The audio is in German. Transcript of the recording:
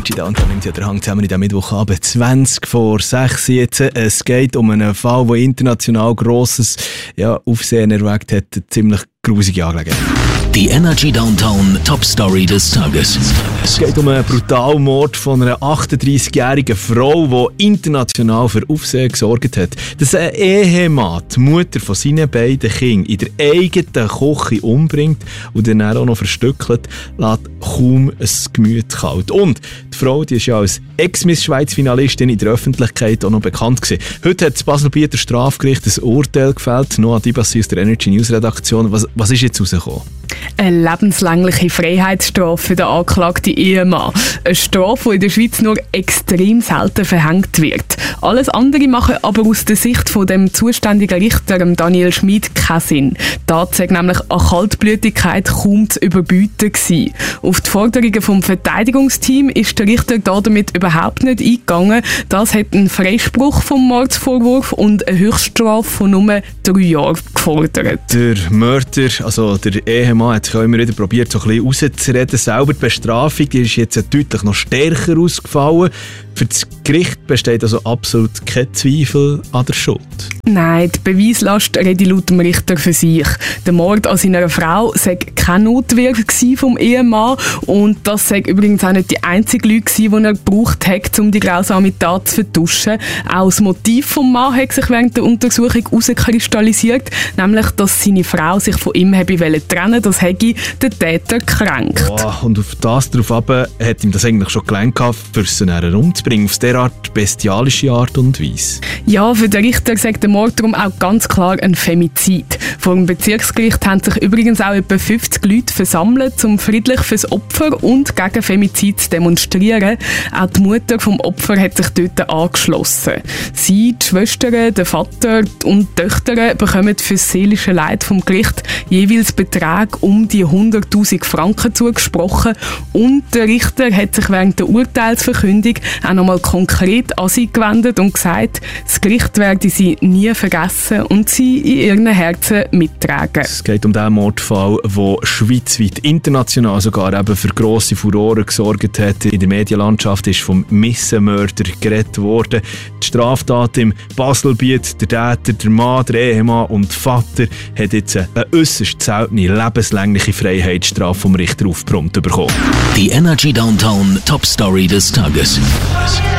Energy Downtown nimmt ja der Hang zusammen in diesem Mittwochabend 20 vor 6 jetzt. Es geht um einen Fall, der international grosses Aufsehen erweckt hat. Eine ziemlich grusige Angelegenheit. Die Energy Downtown Top Story des Tages. Es geht um einen brutalen Mord von einer 38-jährigen Frau, die international für Aufsehen gesorgt hat. Dass ein Ehemann die Mutter von seinen beiden Kindern in der eigenen Küche umbringt und dann auch noch verstückelt, lässt kaum ein Gemüt kalt. Und die Frau, die ist ja als Ex-Miss-Schweiz-Finalistin in der Öffentlichkeit auch noch bekannt gewesen. Heute hat das Basel-Bieter Strafgericht ein Urteil gefällt. Noah Dibassi aus der Energy News Redaktion. Was ist jetzt rausgekommen? Eine lebenslängliche Freiheitsstrafe für den angeklagten Ehemann. Eine Strafe, die in der Schweiz nur extrem selten verhängt wird. Alles andere machen aber aus der Sicht von dem zuständigen Richter, Daniel Schmid, keinen Sinn. Die Tat sei nämlich an Kaltblütigkeit kaum zu überbieten gewesen. Auf die Forderungen vom Verteidigungsteam ist der Richter damit überhaupt nicht eingegangen. Das hat einen Freispruch vom Mordsvorwurf und eine Höchststrafe von nur 3 Jahren gefordert. Der Mörder, also der Ehemann, hat sich auch immer wieder probiert, so ein bisschen rauszureden. Selber die Bestrafung, die ist jetzt deutlich noch stärker ausgefallen. Für das Gericht besteht also absolut kein Zweifel an der Schuld. Nein, die Beweislast redet laut dem Richter für sich. Der Mord an seiner Frau sei keine Notwehr vom Ehemann und das sei übrigens auch nicht die einzige Lüge, die er gebraucht hat, um die grausame Tat zu vertuschen. Auch das Motiv vom Mann hat sich während der Untersuchung herauskristallisiert, nämlich, dass seine Frau sich von ihm trennen wollte. Das hätte den Täter gekränkt. Und auf das darauf ab hat ihm das eigentlich schon gelangt, für sie umzubringen, auf derart bestialische Art und Weise. Ja, für den Richter sagt der Mord darum auch ganz klar ein Femizid. Vor dem Bezirksgericht haben sich übrigens auch etwa 50 Leute versammelt, um friedlich fürs Opfer und gegen Femizid zu demonstrieren. Auch die Mutter vom Opfer hat sich dort angeschlossen. Sie, die Schwestern, der Vater und die Töchter bekommen für das seelische Leid vom Gericht jeweils Beträge um die 100'000 Franken zugesprochen und der Richter hat sich während der Urteilsverkündung auch nochmal konkret an sie gewendet und gesagt, das Gericht werde sie nie vergessen und sie in ihren Herzen mittragen. Es geht um den Mordfall, der schweizweit, international sogar eben für grosse Furore gesorgt hat. In der Medienlandschaft ist vom Missenmörder geredet worden. Die Straftat im Baselbiet, der Täter, der Mann, der Ehemann und der Vater hat jetzt eine äußerst seltene lebenslängliche Freiheitsstrafe vom Richter aufgebrummt bekommen. Die Energy Downtown Top Story des Tages.